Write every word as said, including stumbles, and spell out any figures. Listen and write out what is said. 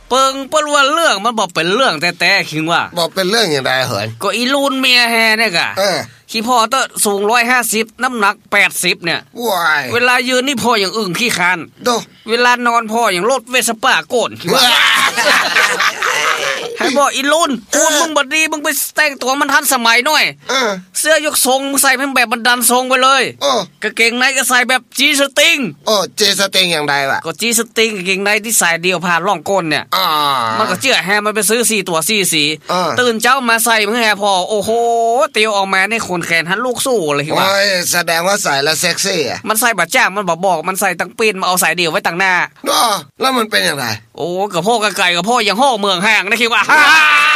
เปิงเปิ้นว่าเรื่องมันบ่เป็นเรื่องแท้ๆคิงว่าบ่เป็นเรื่องอย่างใดเหินก็อีลูนเมียแฮเนี่ยกะเออขี้พ่อเตะสูงหนึ่งร้อยห้าสิบน้ำหนักแปดสิบเนี่ยว้ายเวลายืนนี่พ่ออย่างอึ่งขี้คานโดเวลานอนพ่ออย่างรถเวสป้าโกนคิดว่าให้บอกอีลุนกูมึงบ่ดีมึงไปแต่งตัวมันทันสมัยหน่อยเออเสื้อยกทรงมึงใส่เป็นแบบบันดันทรงไปเลยโอ้กางเกงในก็ใส่แบบจีสติงโอ้จีสติงอย่างใดวะก็จีสติงกางเกงในที่ใส่เดียวผ่านร่องก้นเนี่ยอ่ามันก็เจื้อแฮมันไปซื้อสี่ตัวสี่สีตื่นเช้ามาใส่มึงแฮพอโอ้โหเตียวออกมาในขนแขนหันลูกสู้เลยคิดว่าโอ้ยแสดงว่าใส่แล้วเซ็กซี่อ่ะมันใส่บาดจ้างมันบ่บอกมันใส่ตั้งปีนมาเอาใส่เดียวไว้ตั้งหน้าอ๋อแล้วมันเป็นอย่างไรโอ้กับพ่อกับไก่กับพ่ออย่างห่อเมืองแห้งนะคิดว่า